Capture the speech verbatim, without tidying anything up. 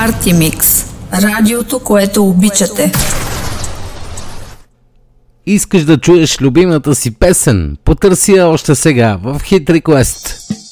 Party Mix. Радиото, което обичате. Искаш да чуеш любимата си песен? Потърси я още сега в Hit Request.